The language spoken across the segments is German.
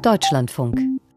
Deutschlandfunk.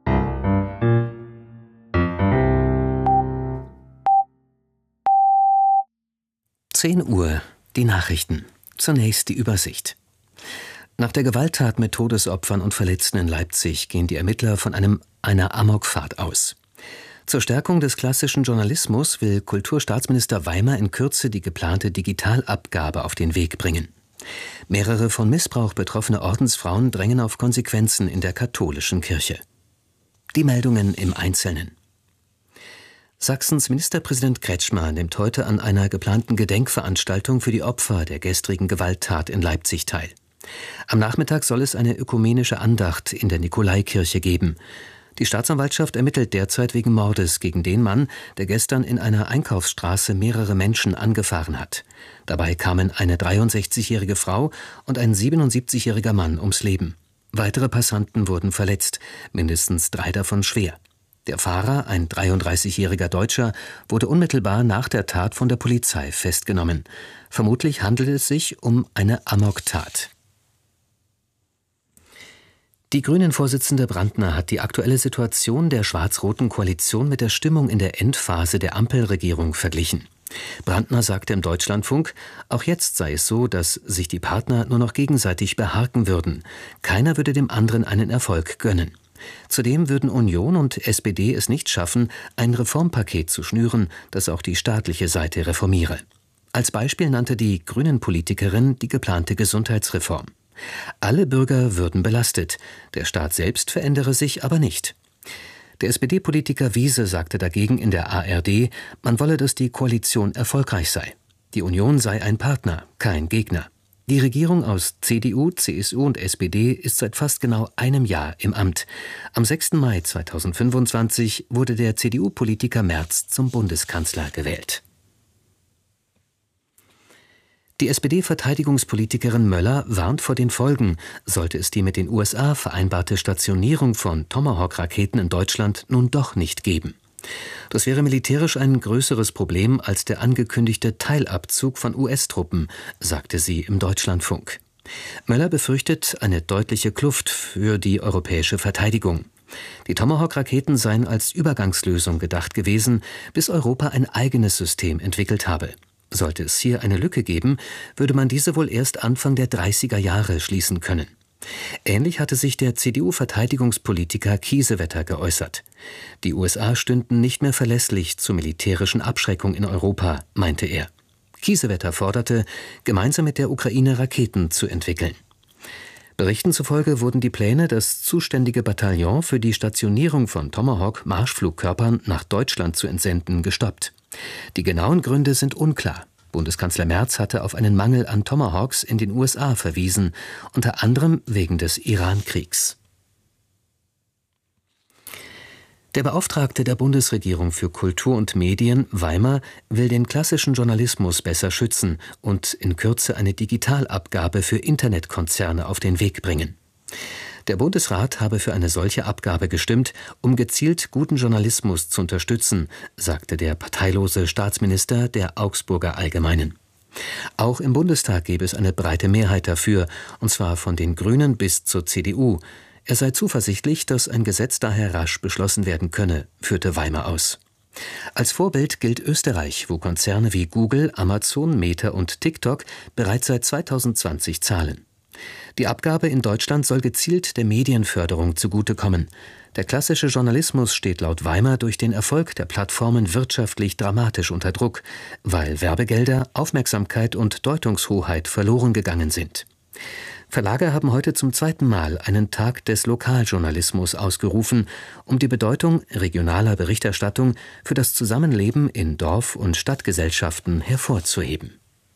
Uhr, die Nachrichten. Zunächst die Übersicht. Nach der Gewalttat mit Todesopfern und Verletzten in Leipzig gehen die Ermittler von einer Amokfahrt aus. Zur Stärkung des klassischen Journalismus will Kulturstaatsminister Weimer in Kürze die geplante Digitalabgabe auf den Weg bringen. Mehrere von Missbrauch betroffene Ordensfrauen drängen auf Konsequenzen in der katholischen Kirche. Die Meldungen im Einzelnen. Sachsens Ministerpräsident Kretschmer nimmt heute an einer geplanten Gedenkveranstaltung für die Opfer der gestrigen Gewalttat in Leipzig teil. Am Nachmittag soll es eine ökumenische Andacht in der Nikolaikirche geben. Die Staatsanwaltschaft ermittelt derzeit wegen Mordes gegen den Mann, der gestern in einer Einkaufsstraße mehrere Menschen angefahren hat. Dabei kamen eine 63-jährige Frau und ein 77-jähriger Mann ums Leben. Weitere Passanten wurden verletzt, mindestens 3 davon schwer. Der Fahrer, ein 33-jähriger Deutscher, wurde unmittelbar nach der Tat von der Polizei festgenommen. Vermutlich handelt es sich um eine Amoktat. Die Grünen-Vorsitzende Brandner hat die aktuelle Situation der schwarz-roten Koalition mit der Stimmung in der Endphase der Ampelregierung verglichen. Brandner sagte im Deutschlandfunk, auch jetzt sei es so, dass sich die Partner nur noch gegenseitig beharken würden. Keiner würde dem anderen einen Erfolg gönnen. Zudem würden Union und SPD es nicht schaffen, ein Reformpaket zu schnüren, das auch die staatliche Seite reformiere. Als Beispiel nannte die Grünen-Politikerin die geplante Gesundheitsreform. Alle Bürger würden belastet, der Staat selbst verändere sich aber nicht. Der SPD-Politiker Wiese sagte dagegen in der ARD, man wolle, dass die Koalition erfolgreich sei. Die Union sei ein Partner, kein Gegner. Die Regierung aus CDU, CSU und SPD ist seit fast genau einem Jahr im Amt. Am 6. Mai 2025 wurde der CDU-Politiker Merz zum Bundeskanzler gewählt. Die SPD-Verteidigungspolitikerin Möller warnt vor den Folgen, sollte es die mit den USA vereinbarte Stationierung von Tomahawk-Raketen in Deutschland nun doch nicht geben. Das wäre militärisch ein größeres Problem als der angekündigte Teilabzug von US-Truppen, sagte sie im Deutschlandfunk. Möller befürchtet eine deutliche Kluft für die europäische Verteidigung. Die Tomahawk-Raketen seien als Übergangslösung gedacht gewesen, bis Europa ein eigenes System entwickelt habe. Sollte es hier eine Lücke geben, würde man diese wohl erst Anfang der 30er Jahre schließen können. Ähnlich hatte sich der CDU-Verteidigungspolitiker Kiesewetter geäußert. Die USA stünden nicht mehr verlässlich zur militärischen Abschreckung in Europa, meinte er. Kiesewetter forderte, gemeinsam mit der Ukraine Raketen zu entwickeln. Berichten zufolge wurden die Pläne, das zuständige Bataillon für die Stationierung von Tomahawk-Marschflugkörpern nach Deutschland zu entsenden, gestoppt. Die genauen Gründe sind unklar. Bundeskanzler Merz hatte auf einen Mangel an Tomahawks in den USA verwiesen, unter anderem wegen des Iran-Kriegs. Der Beauftragte der Bundesregierung für Kultur und Medien, Weimer, will den klassischen Journalismus besser schützen und in Kürze eine Digitalabgabe für Internetkonzerne auf den Weg bringen. Der Bundesrat habe für eine solche Abgabe gestimmt, um gezielt guten Journalismus zu unterstützen, sagte der parteilose Staatsminister der Augsburger Allgemeinen. Auch im Bundestag gebe es eine breite Mehrheit dafür, und zwar von den Grünen bis zur CDU. Er sei zuversichtlich, dass ein Gesetz daher rasch beschlossen werden könne, führte Weimer aus. Als Vorbild gilt Österreich, wo Konzerne wie Google, Amazon, Meta und TikTok bereits seit 2020 zahlen. Die Abgabe in Deutschland soll gezielt der Medienförderung zugutekommen. Der klassische Journalismus steht laut Weimer durch den Erfolg der Plattformen wirtschaftlich dramatisch unter Druck, weil Werbegelder, Aufmerksamkeit und Deutungshoheit verloren gegangen sind. Verlage haben heute zum 2. Mal einen Tag des Lokaljournalismus ausgerufen, um die Bedeutung regionaler Berichterstattung für das Zusammenleben in Dorf- und Stadtgesellschaften hervorzuheben.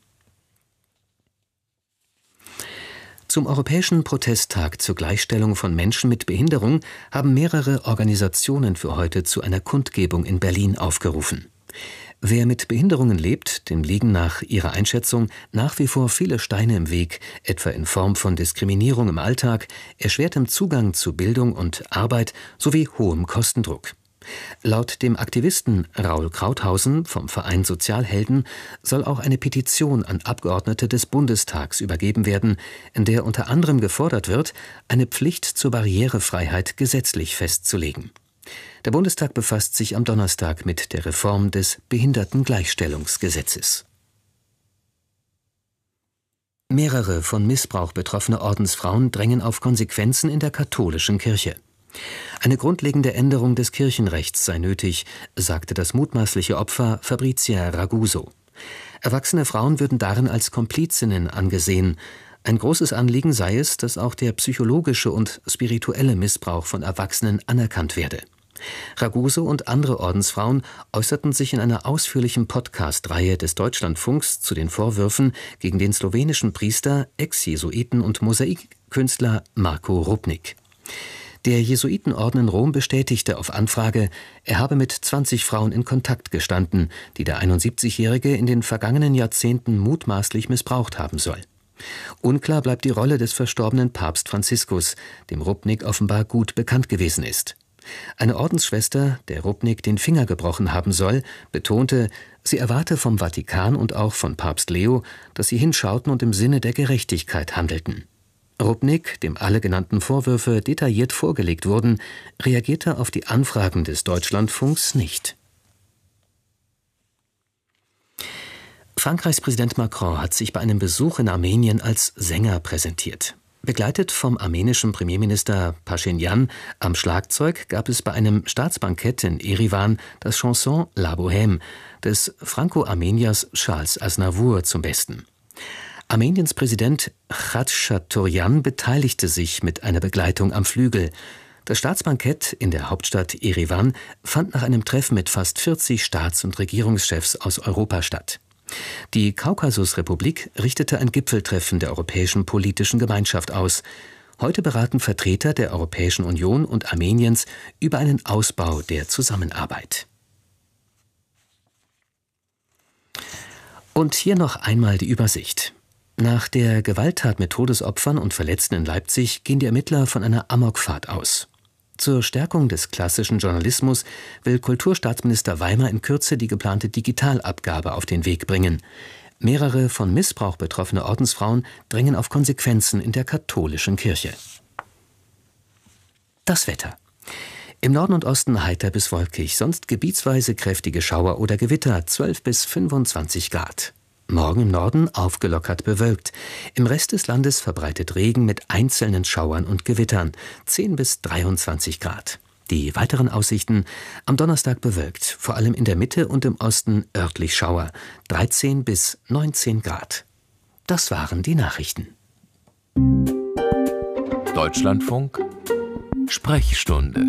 Zum Europäischen Protesttag zur Gleichstellung von Menschen mit Behinderung haben mehrere Organisationen für heute zu einer Kundgebung in Berlin aufgerufen. Wer mit Behinderungen lebt, dem liegen nach ihrer Einschätzung nach wie vor viele Steine im Weg, etwa in Form von Diskriminierung im Alltag, erschwertem Zugang zu Bildung und Arbeit sowie hohem Kostendruck. Laut dem Aktivisten Raul Krauthausen vom Verein Sozialhelden soll auch eine Petition an Abgeordnete des Bundestags übergeben werden, in der unter anderem gefordert wird, eine Pflicht zur Barrierefreiheit gesetzlich festzulegen. Der Bundestag befasst sich am Donnerstag mit der Reform des Behindertengleichstellungsgesetzes. Mehrere von Missbrauch betroffene Ordensfrauen drängen auf Konsequenzen in der katholischen Kirche. Eine grundlegende Änderung des Kirchenrechts sei nötig, sagte das mutmaßliche Opfer Fabrizia Raguso. Erwachsene Frauen würden darin als Komplizinnen angesehen. Ein großes Anliegen sei es, dass auch der psychologische und spirituelle Missbrauch von Erwachsenen anerkannt werde. Raguso und andere Ordensfrauen äußerten sich in einer ausführlichen Podcast-Reihe des Deutschlandfunks zu den Vorwürfen gegen den slowenischen Priester, Ex-Jesuiten und Mosaikkünstler Marko Rupnik. Der Jesuitenorden in Rom bestätigte auf Anfrage, er habe mit 20 Frauen in Kontakt gestanden, die der 71-Jährige in den vergangenen Jahrzehnten mutmaßlich missbraucht haben soll. Unklar bleibt die Rolle des verstorbenen Papst Franziskus, dem Rupnik offenbar gut bekannt gewesen ist. Eine Ordensschwester, der Rupnik den Finger gebrochen haben soll, betonte, sie erwarte vom Vatikan und auch von Papst Leo, dass sie hinschauten und im Sinne der Gerechtigkeit handelten. Rupnik, dem alle genannten Vorwürfe detailliert vorgelegt wurden, reagierte auf die Anfragen des Deutschlandfunks nicht. Frankreichs Präsident Macron hat sich bei einem Besuch in Armenien als Sänger präsentiert. Begleitet vom armenischen Premierminister Pashinyan am Schlagzeug gab es bei einem Staatsbankett in Erivan das Chanson La Bohème des Franco-Armeniers Charles Aznavour zum Besten. Armeniens Präsident Khatschatourjan beteiligte sich mit einer Begleitung am Flügel. Das Staatsbankett in der Hauptstadt Erivan fand nach einem Treffen mit fast 40 Staats- und Regierungschefs aus Europa statt. Die Kaukasusrepublik richtete ein Gipfeltreffen der Europäischen Politischen Gemeinschaft aus. Heute beraten Vertreter der Europäischen Union und Armeniens über einen Ausbau der Zusammenarbeit. Und hier noch einmal die Übersicht. Nach der Gewalttat mit Todesopfern und Verletzten in Leipzig gehen die Ermittler von einer Amokfahrt aus. Zur Stärkung des klassischen Journalismus will Kulturstaatsminister Weimer in Kürze die geplante Digitalabgabe auf den Weg bringen. Mehrere von Missbrauch betroffene Ordensfrauen drängen auf Konsequenzen in der katholischen Kirche. Das Wetter. Im Norden und Osten heiter bis wolkig, sonst gebietsweise kräftige Schauer oder Gewitter, 12 bis 25 Grad. Morgen im Norden aufgelockert bewölkt. Im Rest des Landes verbreitet Regen mit einzelnen Schauern und Gewittern, 10 bis 23 Grad. Die weiteren Aussichten: am Donnerstag bewölkt, vor allem in der Mitte und im Osten örtlich Schauer, 13 bis 19 Grad. Das waren die Nachrichten. Deutschlandfunk Sprechstunde.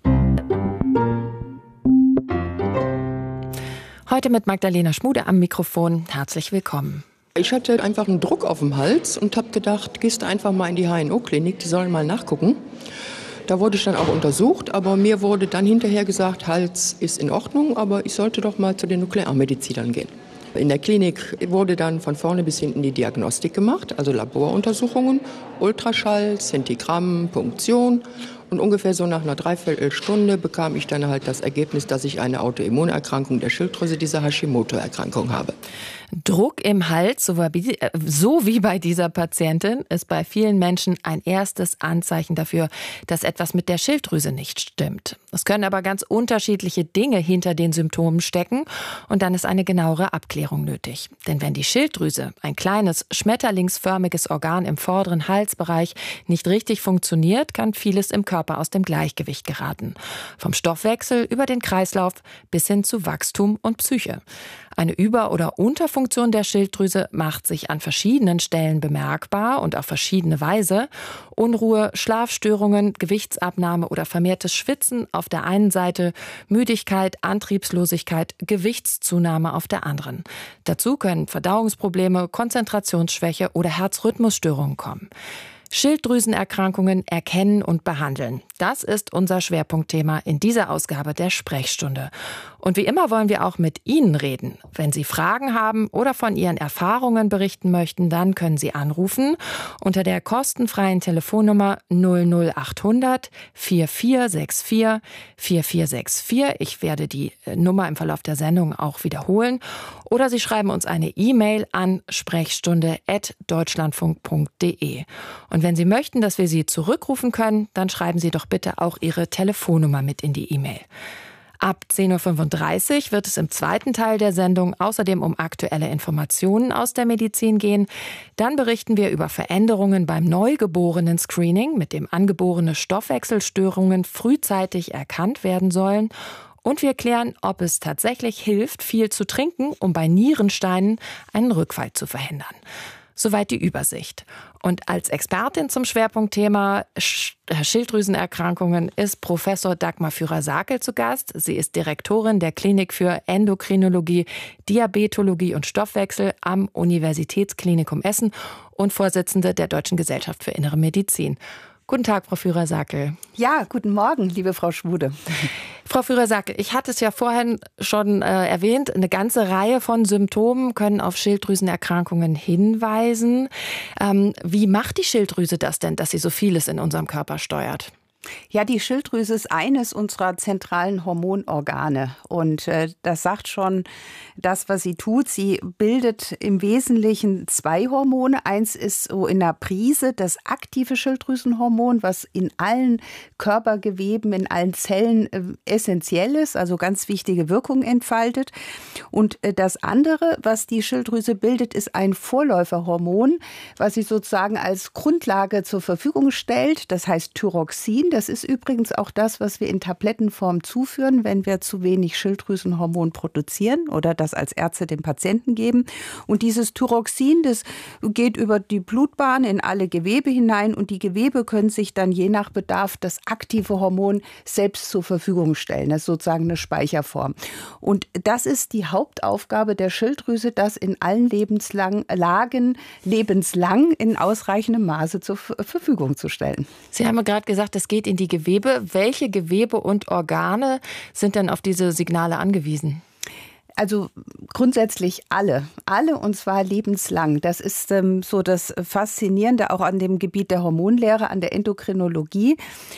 Heute mit Magdalena Schmude am Mikrofon. Herzlich willkommen. Ich hatte einfach einen Druck auf dem Hals und habe gedacht, gehst einfach mal in die HNO-Klinik, die sollen mal nachgucken. Da wurde ich dann auch untersucht, aber mir wurde dann hinterher gesagt, Hals ist in Ordnung, aber ich sollte doch mal zu den Nuklearmedizinern gehen. In der Klinik wurde dann von vorne bis hinten die Diagnostik gemacht, also Laboruntersuchungen, Ultraschall, Centigramm, Punktion. Und ungefähr so nach einer Dreiviertelstunde bekam ich dann halt das Ergebnis, dass ich eine Autoimmunerkrankung der Schilddrüse, diese Hashimoto-Erkrankung habe. Druck im Hals, so wie bei dieser Patientin, ist bei vielen Menschen ein erstes Anzeichen dafür, dass etwas mit der Schilddrüse nicht stimmt. Es können aber ganz unterschiedliche Dinge hinter den Symptomen stecken und dann ist eine genauere Abklärung nötig. Denn wenn die Schilddrüse, ein kleines schmetterlingsförmiges Organ im vorderen Halsbereich, nicht richtig funktioniert, kann vieles im Körper aus dem Gleichgewicht geraten. Vom Stoffwechsel über den Kreislauf bis hin zu Wachstum und Psyche. Eine Über- oder Unterfunktion der Schilddrüse macht sich an verschiedenen Stellen bemerkbar und auf verschiedene Weise. Unruhe, Schlafstörungen, Gewichtsabnahme oder vermehrtes Schwitzen auf der einen Seite, Müdigkeit, Antriebslosigkeit, Gewichtszunahme auf der anderen. Dazu können Verdauungsprobleme, Konzentrationsschwäche oder Herzrhythmusstörungen kommen. Schilddrüsenerkrankungen erkennen und behandeln. Das ist unser Schwerpunktthema in dieser Ausgabe der Sprechstunde. Und wie immer wollen wir auch mit Ihnen reden. Wenn Sie Fragen haben oder von Ihren Erfahrungen berichten möchten, dann können Sie anrufen unter der kostenfreien Telefonnummer 00800 4464 4464. Ich werde die Nummer im Verlauf der Sendung auch wiederholen. Oder Sie schreiben uns eine E-Mail an sprechstunde@deutschlandfunk.de. Und wenn Sie möchten, dass wir Sie zurückrufen können, dann schreiben Sie doch bitte auch Ihre Telefonnummer mit in die E-Mail. Ab 10.35 Uhr wird es im zweiten Teil der Sendung außerdem um aktuelle Informationen aus der Medizin gehen. Dann berichten wir über Veränderungen beim Neugeborenen-Screening, mit dem angeborene Stoffwechselstörungen frühzeitig erkannt werden sollen. Und wir klären, ob es tatsächlich hilft, viel zu trinken, um bei Nierensteinen einen Rückfall zu verhindern. Soweit die Übersicht. Und als Expertin zum Schwerpunktthema Schilddrüsenerkrankungen ist Professor Dagmar Führer-Sakel zu Gast. Sie ist Direktorin der Klinik für Endokrinologie, Diabetologie und Stoffwechsel am Universitätsklinikum Essen und Vorsitzende der Deutschen Gesellschaft für Innere Medizin. Guten Tag, Frau Führer-Sakel. Ja, guten Morgen, liebe Frau Schwude. Frau Führer-Sakel, ich hatte es ja vorhin schon erwähnt, eine ganze Reihe von Symptomen können auf Schilddrüsenerkrankungen hinweisen. Wie macht die Schilddrüse das denn, dass sie so vieles in unserem Körper steuert? Ja, die Schilddrüse ist eines unserer zentralen Hormonorgane. Und das sagt schon das, was sie tut. Sie bildet im Wesentlichen zwei Hormone. Eins ist so in der Prise das aktive Schilddrüsenhormon, was in allen Körpergeweben, in allen Zellen essentiell ist, also ganz wichtige Wirkung entfaltet. Und das andere, was die Schilddrüse bildet, ist ein Vorläuferhormon, was sie sozusagen als Grundlage zur Verfügung stellt. Das heißt Thyroxin. Das ist übrigens auch das, was wir in Tablettenform zuführen, wenn wir zu wenig Schilddrüsenhormon produzieren oder das als Ärzte dem Patienten geben. Und dieses Thyroxin, das geht über die Blutbahn in alle Gewebe hinein und die Gewebe können sich dann je nach Bedarf das aktive Hormon selbst zur Verfügung stellen. Das ist sozusagen eine Speicherform. Und das ist die Hauptaufgabe der Schilddrüse, das in allen lebenslang in ausreichendem Maße zur Verfügung zu stellen. Sie haben gerade gesagt, es geht in die Gewebe. Welche Gewebe und Organe sind denn auf diese Signale angewiesen? Also grundsätzlich alle und zwar lebenslang. Das ist so das Faszinierende auch an dem Gebiet der Hormonlehre, an der Endokrinologie.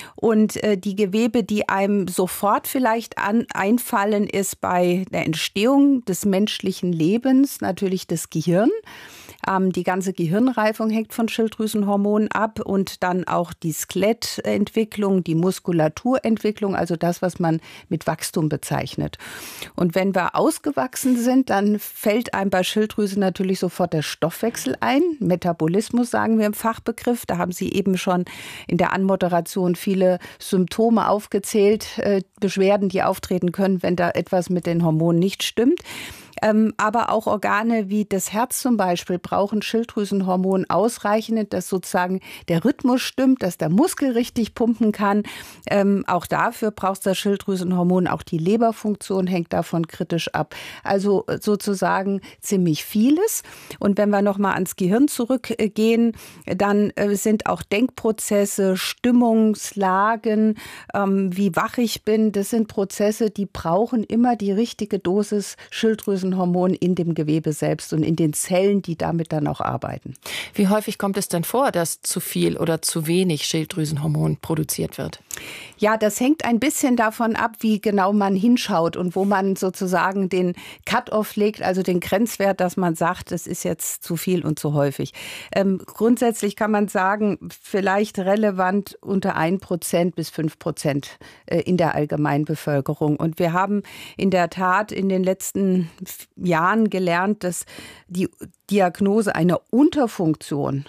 Und die Gewebe, die einem sofort vielleicht einfallen, ist bei der Entstehung des menschlichen Lebens natürlich das Gehirn. Die ganze Gehirnreifung hängt von Schilddrüsenhormonen ab und dann auch die Skelettentwicklung, die Muskulaturentwicklung, also das, was man mit Wachstum bezeichnet. Und wenn wir ausgewachsen sind, dann fällt einem bei Schilddrüse natürlich sofort der Stoffwechsel ein. Metabolismus sagen wir im Fachbegriff. Da haben Sie eben schon in der Anmoderation viele Symptome aufgezählt, Beschwerden, die auftreten können, wenn da etwas mit den Hormonen nicht stimmt. Aber auch Organe wie das Herz zum Beispiel brauchen Schilddrüsenhormon ausreichend, dass sozusagen der Rhythmus stimmt, dass der Muskel richtig pumpen kann. Auch dafür braucht das Schilddrüsenhormon. Auch die Leberfunktion hängt davon kritisch ab. Also sozusagen ziemlich vieles. Und wenn wir nochmal ans Gehirn zurückgehen, dann sind auch Denkprozesse, Stimmungslagen, wie wach ich bin, das sind Prozesse, die brauchen immer die richtige Dosis Schilddrüsenhormon in dem Gewebe selbst und in den Zellen, die damit dann auch arbeiten. Wie häufig kommt es denn vor, dass zu viel oder zu wenig Schilddrüsenhormon produziert wird? Ja, das hängt ein bisschen davon ab, wie genau man hinschaut und wo man sozusagen den Cut-off legt, also den Grenzwert, dass man sagt, das ist jetzt zu viel und zu häufig. Grundsätzlich kann man sagen, vielleicht relevant unter 1% bis 5% in der Allgemeinbevölkerung. Und wir haben in der Tat in den letzten Jahren gelernt, dass die Diagnose einer Unterfunktion,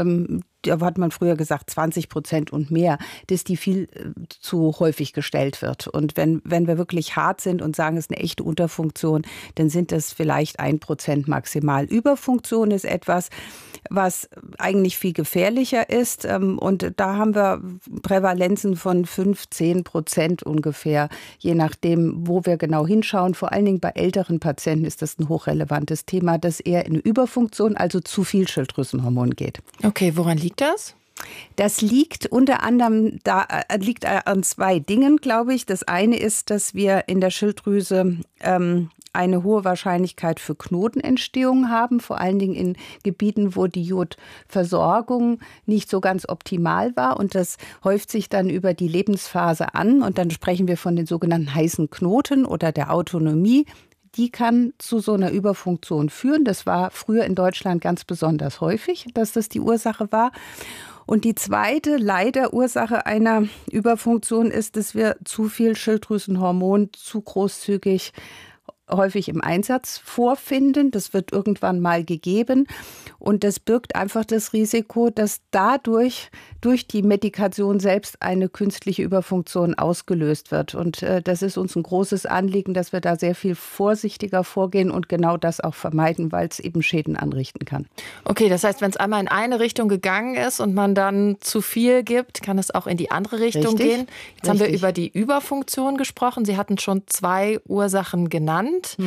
da hat man früher gesagt 20% und mehr, dass die viel zu häufig gestellt wird. Und wenn wir wirklich hart sind und sagen, es ist eine echte Unterfunktion, dann sind das vielleicht 1% maximal. Überfunktion ist etwas, was eigentlich viel gefährlicher ist. Und da haben wir Prävalenzen von 5-10% ungefähr, je nachdem, wo wir genau hinschauen. Vor allen Dingen bei älteren Patienten ist das ein hochrelevantes Thema, dass eher in eine Überfunktion, also zu viel Schilddrüsenhormon geht. Okay, woran liegt das? Das liegt unter anderem liegt an zwei Dingen, glaube ich. Das eine ist, dass wir in der Schilddrüse eine hohe Wahrscheinlichkeit für Knotenentstehung haben, vor allen Dingen in Gebieten, wo die Jodversorgung nicht so ganz optimal war. Und das häuft sich dann über die Lebensphase an. Und dann sprechen wir von den sogenannten heißen Knoten oder der Autonomie. Die kann zu so einer Überfunktion führen. Das war früher in Deutschland ganz besonders häufig, dass das die Ursache war. Und die zweite, leider Ursache einer Überfunktion ist, dass wir zu viel Schilddrüsenhormon zu großzügig häufig im Einsatz vorfinden. Das wird irgendwann mal gegeben. Und das birgt einfach das Risiko, dass dadurch durch die Medikation selbst eine künstliche Überfunktion ausgelöst wird. Und das ist uns ein großes Anliegen, dass wir da sehr viel vorsichtiger vorgehen und genau das auch vermeiden, weil es eben Schäden anrichten kann. Okay, das heißt, wenn es einmal in eine Richtung gegangen ist und man dann zu viel gibt, kann es auch in die andere Richtung gehen. Jetzt haben wir über die Überfunktion gesprochen. Sie hatten schon 2 Ursachen genannt.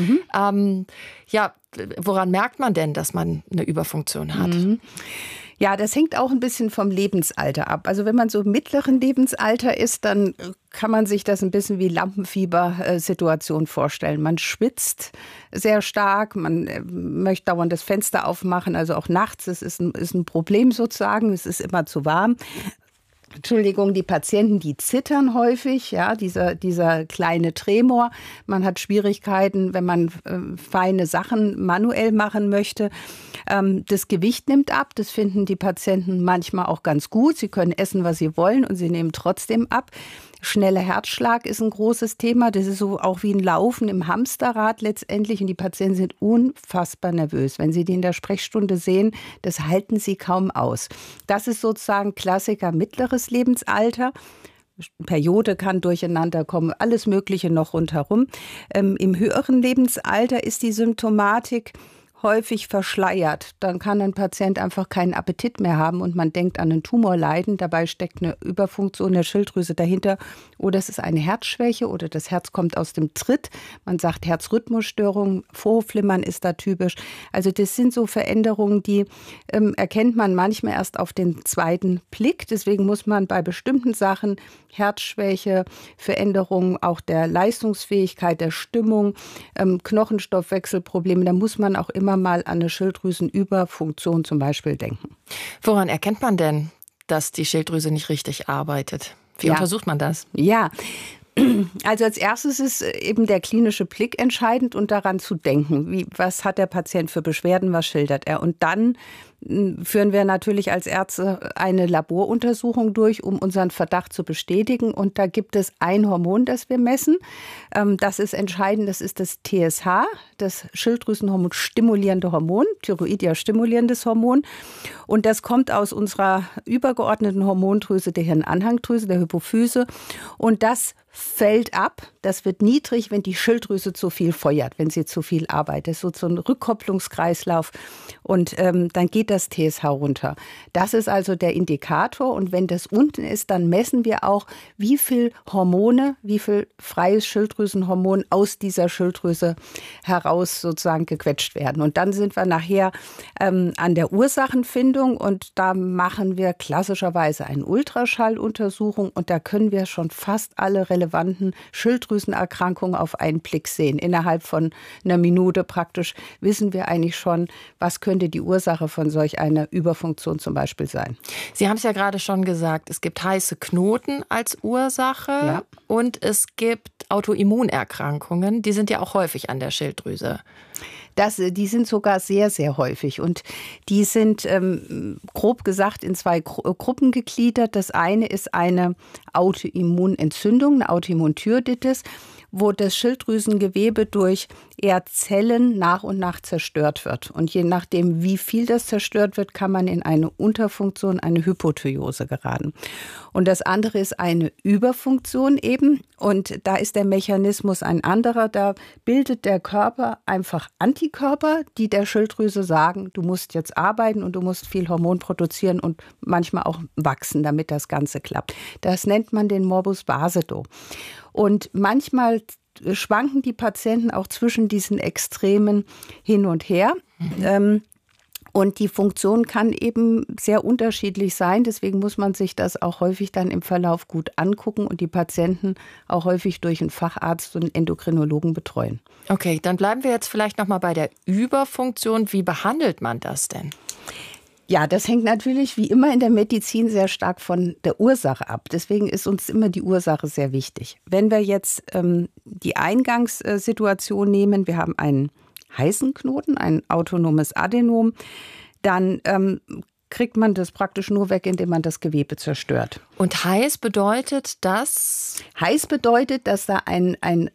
Woran merkt man denn, dass man eine Überfunktion hat? Ja, das hängt auch ein bisschen vom Lebensalter ab. Also wenn man so im mittleren Lebensalter ist, dann kann man sich das ein bisschen wie Lampenfieber-Situation vorstellen. Man schwitzt sehr stark, man möchte dauernd das Fenster aufmachen, also auch nachts. Es ist ein Problem sozusagen, es ist immer zu warm. Die Patienten, die zittern häufig, ja, dieser kleine Tremor. Man hat Schwierigkeiten, wenn man feine Sachen manuell machen möchte. Das Gewicht nimmt ab, das finden die Patienten manchmal auch ganz gut. Sie können essen, was sie wollen und sie nehmen trotzdem ab. Schneller Herzschlag ist ein großes Thema. Das ist so auch wie ein Laufen im Hamsterrad letztendlich. Und die Patienten sind unfassbar nervös. Wenn Sie die in der Sprechstunde sehen, das halten sie kaum aus. Das ist sozusagen Klassiker mittleres Lebensalter. Periode kann durcheinander kommen, alles Mögliche noch rundherum. Im höheren Lebensalter ist die Symptomatik häufig verschleiert. Dann kann ein Patient einfach keinen Appetit mehr haben und man denkt an einen Tumorleiden. Dabei steckt eine Überfunktion der Schilddrüse dahinter. Oder es ist eine Herzschwäche oder das Herz kommt aus dem Tritt. Man sagt Herzrhythmusstörung, Vorhofflimmern ist da typisch. Also das sind so Veränderungen, die erkennt man manchmal erst auf den zweiten Blick. Deswegen muss man bei bestimmten Sachen, Herzschwäche, Veränderungen auch der Leistungsfähigkeit, der Stimmung, Knochenstoffwechselprobleme, da muss man auch immer mal an eine Schilddrüsenüberfunktion zum Beispiel denken. Woran erkennt man denn, dass die Schilddrüse nicht richtig arbeitet? Wie untersucht man das? Ja, also als erstes ist eben der klinische Blick entscheidend und daran zu denken, was hat der Patient für Beschwerden, was schildert er. Und dann führen wir natürlich als Ärzte eine Laboruntersuchung durch, um unseren Verdacht zu bestätigen. Und da gibt es ein Hormon, das wir messen. Das ist entscheidend, das ist das TSH, das Schilddrüsenhormon stimulierende Hormon, Thyroidia stimulierendes Hormon. Und das kommt aus unserer übergeordneten Hormondrüse, der Hirnanhangdrüse, der Hypophyse. Und das fällt ab. Das wird niedrig, wenn die Schilddrüse zu viel feuert, wenn sie zu viel arbeitet. Das ist so ein Rückkopplungskreislauf. Und dann geht das TSH runter. Das ist also der Indikator. Und wenn das unten ist, dann messen wir auch, wie viel Hormone, wie viel freies Schilddrüsenhormon aus dieser Schilddrüse heraus sozusagen gequetscht werden. Und dann sind wir nachher an der Ursachenfindung. Und da machen wir klassischerweise eine Ultraschalluntersuchung. Und da können wir schon fast alle relevanten Schilddrüsenerkrankungen auf einen Blick sehen. Innerhalb von einer Minute praktisch wissen wir eigentlich schon, was könnte die Ursache von solch einer Überfunktion zum Beispiel sein. Sie haben es ja gerade schon gesagt, es gibt heiße Knoten als Ursache und es gibt Autoimmunerkrankungen, die sind ja auch häufig an der Schilddrüse. Die sind sogar sehr, sehr häufig und die sind grob gesagt in 2 Gruppen gegliedert. Das eine ist eine Autoimmunentzündung, eine Autoimmunthyreoiditis, wo das Schilddrüsengewebe durch eher Zellen nach und nach zerstört wird. Und je nachdem, wie viel das zerstört wird, kann man in eine Unterfunktion, eine Hypothyreose geraten. Und das andere ist eine Überfunktion eben. Und da ist der Mechanismus ein anderer. Da bildet der Körper einfach Antikörper, die der Schilddrüse sagen, du musst jetzt arbeiten und du musst viel Hormon produzieren und manchmal auch wachsen, damit das Ganze klappt. Das nennt man den Morbus Basedow. Und manchmal schwanken die Patienten auch zwischen diesen Extremen hin und her. Und die Funktion kann eben sehr unterschiedlich sein. Deswegen muss man sich das auch häufig dann im Verlauf gut angucken und die Patienten auch häufig durch einen Facharzt und einen Endokrinologen betreuen. Okay, dann bleiben wir jetzt vielleicht noch mal bei der Überfunktion. Wie behandelt man das denn? Ja, das hängt natürlich wie immer in der Medizin sehr stark von der Ursache ab. Deswegen ist uns immer die Ursache sehr wichtig. Wenn wir jetzt die Eingangssituation nehmen, wir haben einen heißen Knoten, ein autonomes Adenom, dann kriegt man das praktisch nur weg, indem man das Gewebe zerstört. Und heiß bedeutet das? Heiß bedeutet, dass da ein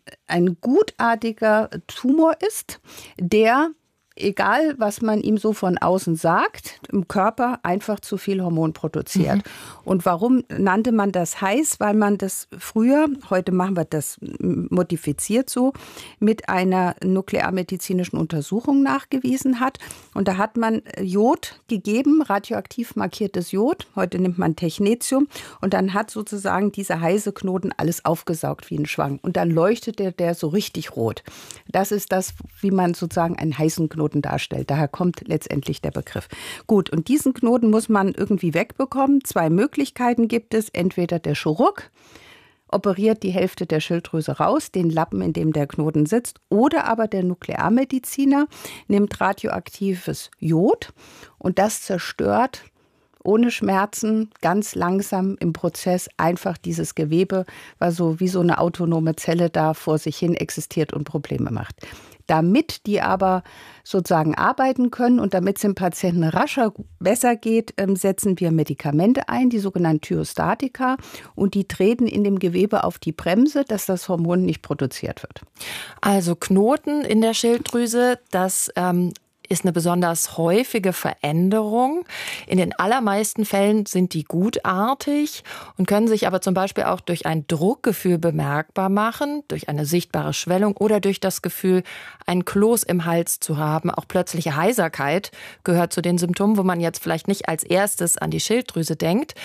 gutartiger Tumor ist, der, egal was man ihm so von außen sagt, im Körper einfach zu viel Hormon produziert. Und warum nannte man das heiß? Weil man das früher, heute machen wir das modifiziert so, mit einer nuklearmedizinischen Untersuchung nachgewiesen hat. Und da hat man Jod gegeben, radioaktiv markiertes Jod. Heute nimmt man Technetium. Und dann hat sozusagen dieser heiße Knoten alles aufgesaugt wie ein Schwang. Und dann leuchtete der so richtig rot. Das ist das, wie man sozusagen einen heißen Knoten darstellt. Daher kommt letztendlich der Begriff. Gut, und diesen Knoten muss man irgendwie wegbekommen. 2 Möglichkeiten gibt es. Entweder der Chirurg operiert die Hälfte der Schilddrüse raus, den Lappen, in dem der Knoten sitzt, oder aber der Nuklearmediziner nimmt radioaktives Jod und das zerstört ohne Schmerzen, ganz langsam im Prozess einfach dieses Gewebe, was so wie so eine autonome Zelle da vor sich hin existiert und Probleme macht. Damit die aber sozusagen arbeiten können und damit es dem Patienten rascher besser geht, setzen wir Medikamente ein, die sogenannten Thyostatika, und die treten in dem Gewebe auf die Bremse, dass das Hormon nicht produziert wird. Also Knoten in der Schilddrüse, das ist eine besonders häufige Veränderung. In den allermeisten Fällen sind die gutartig und können sich aber zum Beispiel auch durch ein Druckgefühl bemerkbar machen, durch eine sichtbare Schwellung oder durch das Gefühl, ein Kloß im Hals zu haben. Auch plötzliche Heiserkeit gehört zu den Symptomen, wo man jetzt vielleicht nicht als erstes an die Schilddrüse denkt.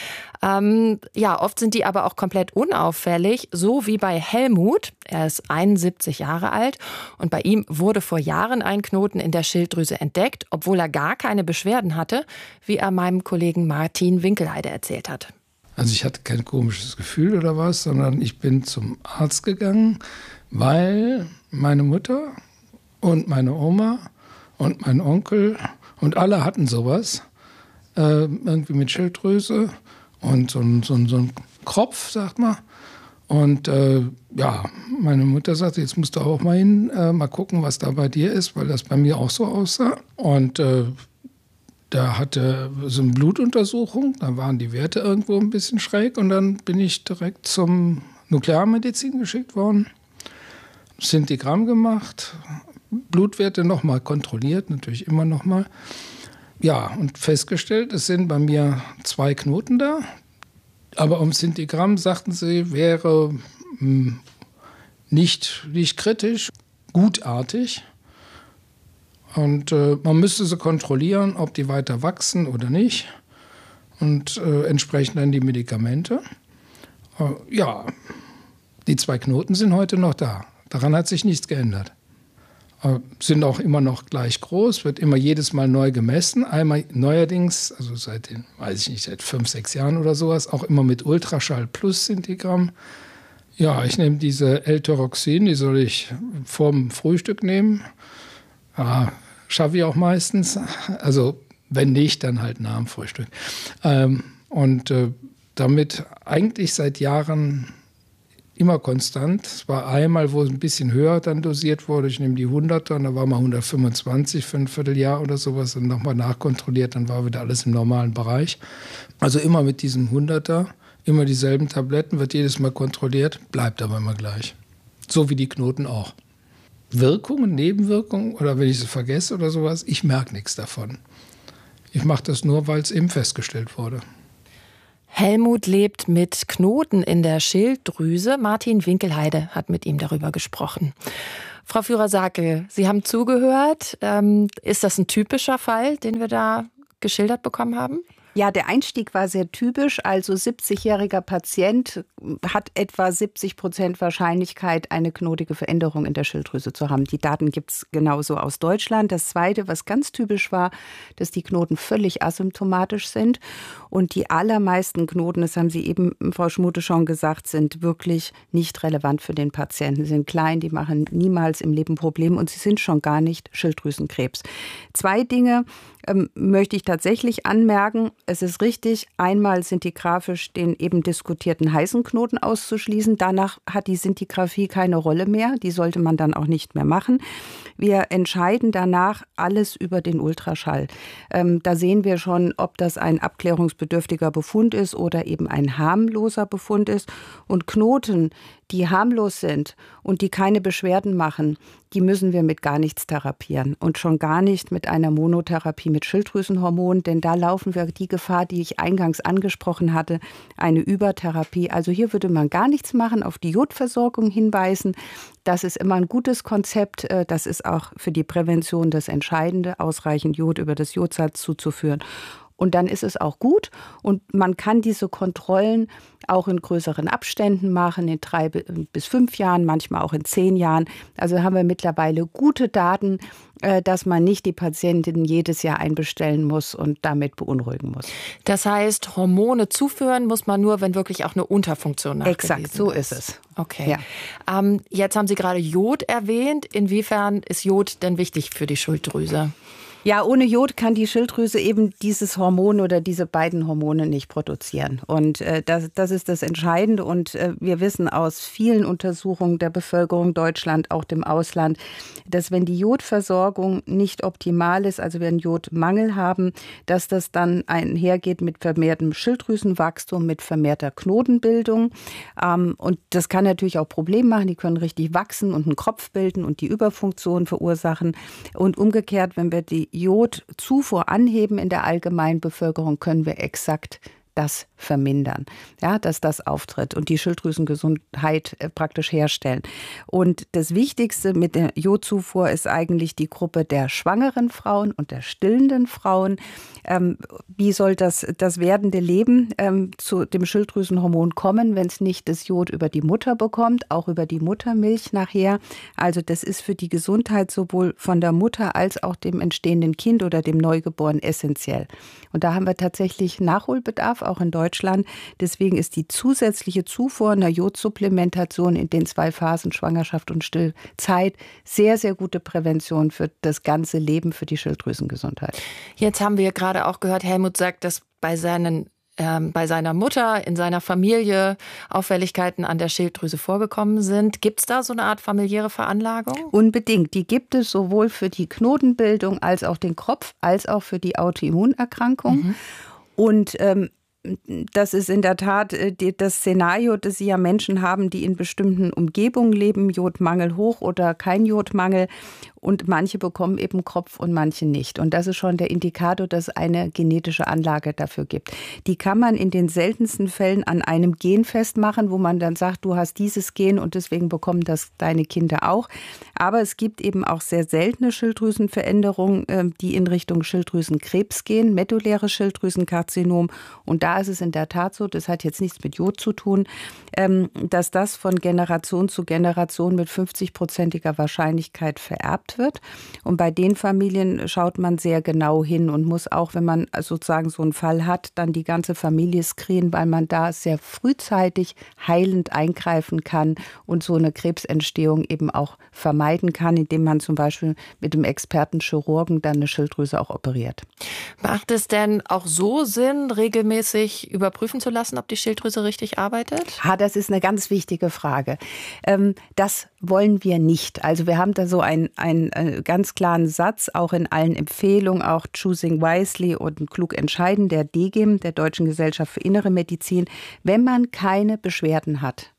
Oft sind die aber auch komplett unauffällig, so wie bei Helmut. Er ist 71 Jahre alt und bei ihm wurde vor Jahren ein Knoten in der Schilddrüse entdeckt, obwohl er gar keine Beschwerden hatte, wie er meinem Kollegen Martin Winkelheide erzählt hat. Also ich hatte kein komisches Gefühl oder was, sondern ich bin zum Arzt gegangen, weil meine Mutter und meine Oma und mein Onkel und alle hatten sowas, irgendwie mit Schilddrüse und so ein Kropf, sagt man. Und meine Mutter sagte, jetzt musst du auch mal hin, mal gucken, was da bei dir ist, weil das bei mir auch so aussah. Und da hatte so eine Blutuntersuchung, da waren die Werte irgendwo ein bisschen schräg und dann bin ich direkt zum Nuklearmedizin geschickt worden. Sintigramm gemacht, Blutwerte nochmal kontrolliert, natürlich immer nochmal. Ja, und festgestellt, es sind bei mir 2 Knoten da. Aber um Sintigramm, sagten sie, wäre nicht kritisch, gutartig. Und man müsste sie kontrollieren, ob die weiter wachsen oder nicht. Und entsprechend dann die Medikamente. Die 2 Knoten sind heute noch da. Daran hat sich nichts geändert. Sind auch immer noch gleich groß, wird immer jedes Mal neu gemessen. Einmal neuerdings, also seit 5, 6 Jahren oder sowas, auch immer mit Ultraschall plus Sintigramm. Ja, ich nehme diese L-Tyroxin, die soll ich vorm Frühstück nehmen. Ja, schaffe ich auch meistens. Also wenn nicht, dann halt nach dem Frühstück. Damit eigentlich seit Jahren immer konstant. Es war einmal, wo es ein bisschen höher dann dosiert wurde. Ich nehme die 100er und da war mal 125 für ein Vierteljahr oder sowas und nochmal nachkontrolliert, dann war wieder alles im normalen Bereich. Also immer mit diesem 100er, immer dieselben Tabletten, wird jedes Mal kontrolliert, bleibt aber immer gleich. So wie die Knoten auch. Wirkungen, Nebenwirkungen oder wenn ich sie vergesse oder sowas, ich merke nichts davon. Ich mache das nur, weil es eben festgestellt wurde. Helmut lebt mit Knoten in der Schilddrüse. Martin Winkelheide hat mit ihm darüber gesprochen. Frau Führer-Sakel, Sie haben zugehört. Ist das ein typischer Fall, den wir da geschildert bekommen haben? Ja, der Einstieg war sehr typisch. Also 70-jähriger Patient hat etwa 70% Wahrscheinlichkeit, eine knotige Veränderung in der Schilddrüse zu haben. Die Daten gibt es genauso aus Deutschland. Das Zweite, was ganz typisch war, dass die Knoten völlig asymptomatisch sind. Und die allermeisten Knoten, das haben Sie eben, Frau Schmute, schon gesagt, sind wirklich nicht relevant für den Patienten. Sie sind klein, die machen niemals im Leben Probleme und sie sind schon gar nicht Schilddrüsenkrebs. 2 Dinge möchte ich tatsächlich anmerken. Es ist richtig, einmal sintigraphisch den eben diskutierten heißen Knoten auszuschließen. Danach hat die Sintigraphie keine Rolle mehr. Die sollte man dann auch nicht mehr machen. Wir entscheiden danach alles über den Ultraschall. Da sehen wir schon, ob das ein abklärungsbedürftiger Befund ist oder eben ein harmloser Befund ist. Und Knoten, die harmlos sind und die keine Beschwerden machen, die müssen wir mit gar nichts therapieren. Und schon gar nicht mit einer Monotherapie mit Schilddrüsenhormonen, denn da laufen wir die Gefahr, die ich eingangs angesprochen hatte, eine Übertherapie. Also hier würde man gar nichts machen, auf die Jodversorgung hinweisen. Das ist immer ein gutes Konzept. Das ist auch für die Prävention das Entscheidende, ausreichend Jod über das Jodsalz zuzuführen. Und dann ist es auch gut und man kann diese Kontrollen auch in größeren Abständen machen, in 3 bis 5 Jahren, manchmal auch in 10 Jahren. Also haben wir mittlerweile gute Daten, dass man nicht die Patientin jedes Jahr einbestellen muss und damit beunruhigen muss. Das heißt, Hormone zuführen muss man nur, wenn wirklich auch eine Unterfunktion nachgewiesen ist. Exakt, so ist es. Okay. Ja. Jetzt haben Sie gerade Jod erwähnt. Inwiefern ist Jod denn wichtig für die Schilddrüse? Ja, ohne Jod kann die Schilddrüse eben dieses Hormon oder diese beiden Hormone nicht produzieren. Und das ist das Entscheidende. Und wir wissen aus vielen Untersuchungen der Bevölkerung Deutschland, auch dem Ausland, dass wenn die Jodversorgung nicht optimal ist, also wir einen Jodmangel haben, dass das dann einhergeht mit vermehrtem Schilddrüsenwachstum, mit vermehrter Knotenbildung. Und das kann natürlich auch Probleme machen. Die können richtig wachsen und einen Kropf bilden und die Überfunktion verursachen. Und umgekehrt, wenn wir die Jodzufuhr anheben in der allgemeinen Bevölkerung, können wir exakt das vermindern, ja, dass das auftritt und die Schilddrüsengesundheit praktisch herstellen. Und das Wichtigste mit der Jodzufuhr ist eigentlich die Gruppe der schwangeren Frauen und der stillenden Frauen. Wie soll das werdende Leben zu dem Schilddrüsenhormon kommen, wenn es nicht das Jod über die Mutter bekommt, auch über die Muttermilch nachher? Also das ist für die Gesundheit sowohl von der Mutter als auch dem entstehenden Kind oder dem Neugeborenen essentiell. Und da haben wir tatsächlich Nachholbedarf, auch in Deutschland. Deswegen ist die zusätzliche Zufuhr einer Jodsupplementation in den 2 Phasen Schwangerschaft und Stillzeit sehr, sehr gute Prävention für das ganze Leben, für die Schilddrüsengesundheit. Jetzt haben wir gerade auch gehört, Helmut sagt, dass bei seiner Mutter, in seiner Familie Auffälligkeiten an der Schilddrüse vorgekommen sind. Gibt es da so eine Art familiäre Veranlagung? Unbedingt. Die gibt es sowohl für die Knotenbildung als auch den Kropf, als auch für die Autoimmunerkrankung. Mhm. Und das ist in der Tat das Szenario, dass Sie ja Menschen haben, die in bestimmten Umgebungen leben, Jodmangel hoch oder kein Jodmangel. Und manche bekommen eben Kropf und manche nicht. Und das ist schon der Indikator, dass es eine genetische Anlage dafür gibt. Die kann man in den seltensten Fällen an einem Gen festmachen, wo man dann sagt, du hast dieses Gen und deswegen bekommen das deine Kinder auch. Aber es gibt eben auch sehr seltene Schilddrüsenveränderungen, die in Richtung Schilddrüsenkrebs gehen, medulläres Schilddrüsenkarzinom. Und da ist es in der Tat so, das hat jetzt nichts mit Jod zu tun, dass das von Generation zu Generation mit 50%iger Wahrscheinlichkeit vererbt wird. Und bei den Familien schaut man sehr genau hin und muss auch, wenn man sozusagen so einen Fall hat, dann die ganze Familie screenen, weil man da sehr frühzeitig heilend eingreifen kann und so eine Krebsentstehung eben auch vermeiden kann, indem man zum Beispiel mit dem Expertenchirurgen dann eine Schilddrüse auch operiert. Macht es denn auch so Sinn, regelmäßig überprüfen zu lassen, ob die Schilddrüse richtig arbeitet? Das ist eine ganz wichtige Frage. Das wollen wir nicht. Also wir haben da so einen ganz klaren Satz, auch in allen Empfehlungen, auch Choosing Wisely und Klug entscheiden, der DGIM, der Deutschen Gesellschaft für Innere Medizin. Wenn man keine Beschwerden hat,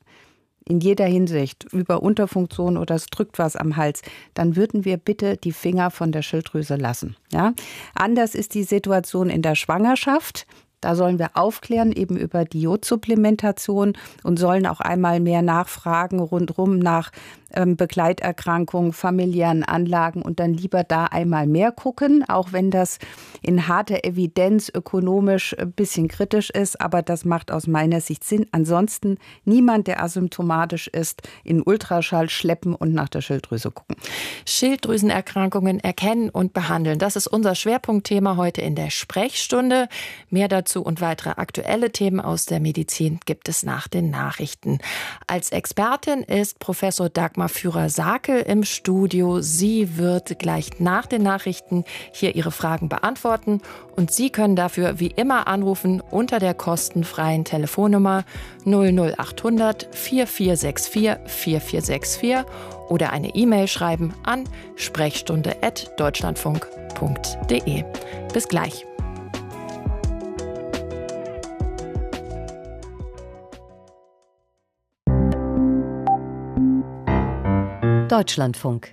in jeder Hinsicht, über Unterfunktion oder es drückt was am Hals, dann würden wir bitte die Finger von der Schilddrüse lassen. Ja? Anders ist die Situation in der Schwangerschaft. Da sollen wir aufklären eben über die Jodsupplementation und sollen auch einmal mehr nachfragen rundherum nach Begleiterkrankungen, familiären Anlagen und dann lieber da einmal mehr gucken, auch wenn das in harter Evidenz ökonomisch ein bisschen kritisch ist, aber das macht aus meiner Sicht Sinn. Ansonsten niemand, der asymptomatisch ist, in Ultraschall schleppen und nach der Schilddrüse gucken. Schilddrüsenerkrankungen erkennen und behandeln. Das ist unser Schwerpunktthema heute in der Sprechstunde. Mehr dazu und weitere aktuelle Themen aus der Medizin gibt es nach den Nachrichten. Als Expertin ist Professor Dagmar Führer-Sakel im Studio. Sie wird gleich nach den Nachrichten hier Ihre Fragen beantworten. Und Sie können dafür wie immer anrufen unter der kostenfreien Telefonnummer 00800 4464 4464 oder eine E-Mail schreiben an sprechstunde@deutschlandfunk.de. Bis gleich. Deutschlandfunk.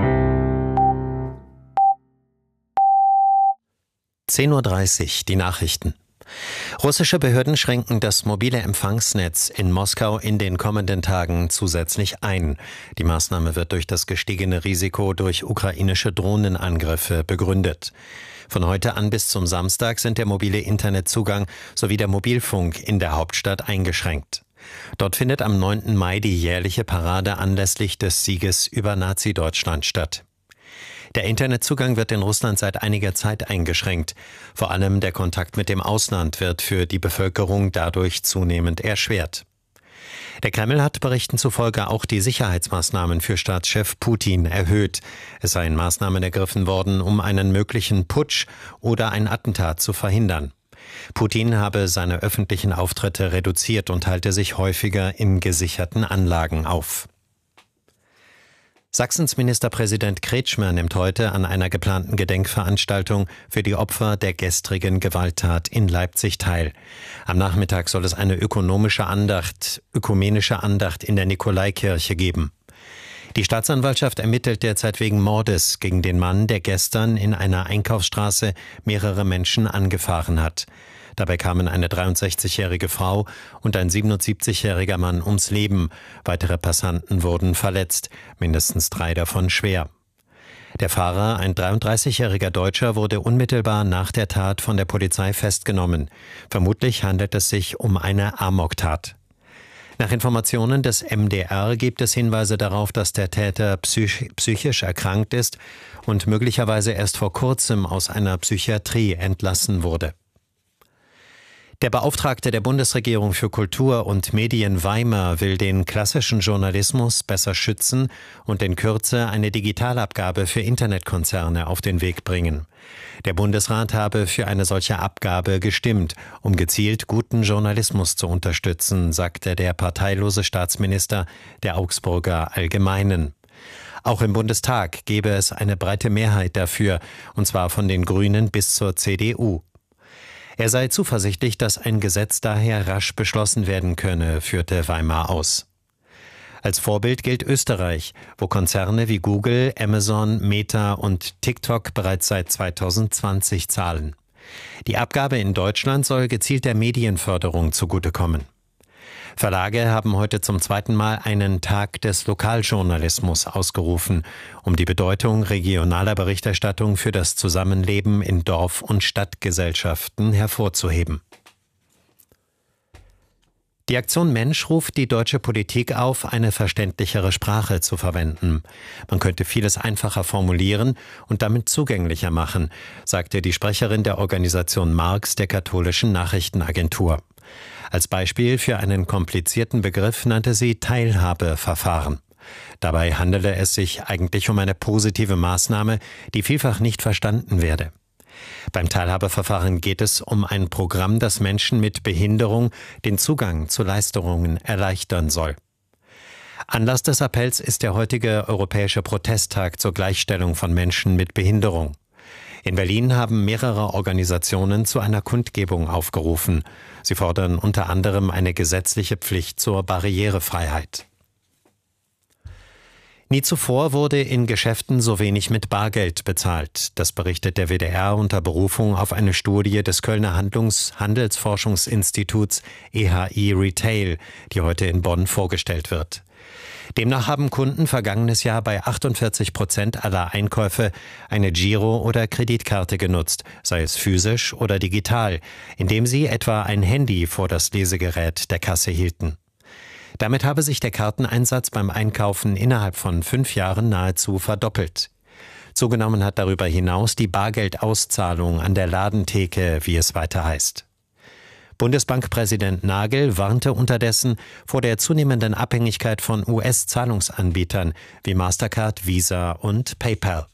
10:30 Uhr, die Nachrichten. Russische Behörden schränken das mobile Empfangsnetz in Moskau in den kommenden Tagen zusätzlich ein. Die Maßnahme wird durch das gestiegene Risiko durch ukrainische Drohnenangriffe begründet. Von heute an bis zum Samstag sind der mobile Internetzugang sowie der Mobilfunk in der Hauptstadt eingeschränkt. Dort findet am 9. Mai die jährliche Parade anlässlich des Sieges über Nazi-Deutschland statt. Der Internetzugang wird in Russland seit einiger Zeit eingeschränkt. Vor allem der Kontakt mit dem Ausland wird für die Bevölkerung dadurch zunehmend erschwert. Der Kreml hat Berichten zufolge auch die Sicherheitsmaßnahmen für Staatschef Putin erhöht. Es seien Maßnahmen ergriffen worden, um einen möglichen Putsch oder ein Attentat zu verhindern. Putin habe seine öffentlichen Auftritte reduziert und halte sich häufiger in gesicherten Anlagen auf. Sachsens Ministerpräsident Kretschmer nimmt heute an einer geplanten Gedenkveranstaltung für die Opfer der gestrigen Gewalttat in Leipzig teil. Am Nachmittag soll es eine ökumenische Andacht in der Nikolaikirche geben. Die Staatsanwaltschaft ermittelt derzeit wegen Mordes gegen den Mann, der gestern in einer Einkaufsstraße mehrere Menschen angefahren hat. Dabei kamen eine 63-jährige Frau und ein 77-jähriger Mann ums Leben. Weitere Passanten wurden verletzt, mindestens 3 davon schwer. Der Fahrer, ein 33-jähriger Deutscher, wurde unmittelbar nach der Tat von der Polizei festgenommen. Vermutlich handelt es sich um eine Amoktat. Nach Informationen des MDR gibt es Hinweise darauf, dass der Täter psychisch erkrankt ist und möglicherweise erst vor kurzem aus einer Psychiatrie entlassen wurde. Der Beauftragte der Bundesregierung für Kultur und Medien Weimar will den klassischen Journalismus besser schützen und in Kürze eine Digitalabgabe für Internetkonzerne auf den Weg bringen. Der Bundesrat habe für eine solche Abgabe gestimmt, um gezielt guten Journalismus zu unterstützen, sagte der parteilose Staatsminister der Augsburger Allgemeinen. Auch im Bundestag gebe es eine breite Mehrheit dafür, und zwar von den Grünen bis zur CDU. Er sei zuversichtlich, dass ein Gesetz daher rasch beschlossen werden könne, führte Weimar aus. Als Vorbild gilt Österreich, wo Konzerne wie Google, Amazon, Meta und TikTok bereits seit 2020 zahlen. Die Abgabe in Deutschland soll gezielt der Medienförderung zugutekommen. Verlage haben heute zum 2. Mal einen Tag des Lokaljournalismus ausgerufen, um die Bedeutung regionaler Berichterstattung für das Zusammenleben in Dorf- und Stadtgesellschaften hervorzuheben. Die Aktion Mensch ruft die deutsche Politik auf, eine verständlichere Sprache zu verwenden. Man könnte vieles einfacher formulieren und damit zugänglicher machen, sagte die Sprecherin der Organisation Marx der katholischen Nachrichtenagentur. Als Beispiel für einen komplizierten Begriff nannte sie Teilhabeverfahren. Dabei handele es sich eigentlich um eine positive Maßnahme, die vielfach nicht verstanden werde. Beim Teilhabeverfahren geht es um ein Programm, das Menschen mit Behinderung den Zugang zu Leistungen erleichtern soll. Anlass des Appells ist der heutige Europäische Protesttag zur Gleichstellung von Menschen mit Behinderung. In Berlin haben mehrere Organisationen zu einer Kundgebung aufgerufen. Sie fordern unter anderem eine gesetzliche Pflicht zur Barrierefreiheit. Nie zuvor wurde in Geschäften so wenig mit Bargeld bezahlt. Das berichtet der WDR unter Berufung auf eine Studie des Kölner Handelsforschungsinstituts EHI Retail, die heute in Bonn vorgestellt wird. Demnach haben Kunden vergangenes Jahr bei 48% aller Einkäufe eine Giro- oder Kreditkarte genutzt, sei es physisch oder digital, indem sie etwa ein Handy vor das Lesegerät der Kasse hielten. Damit habe sich der Karteneinsatz beim Einkaufen innerhalb von 5 Jahren nahezu verdoppelt. Zugenommen hat darüber hinaus die Bargeldauszahlung an der Ladentheke, wie es weiter heißt. Bundesbankpräsident Nagel warnte unterdessen vor der zunehmenden Abhängigkeit von US-Zahlungsanbietern wie Mastercard, Visa und PayPal.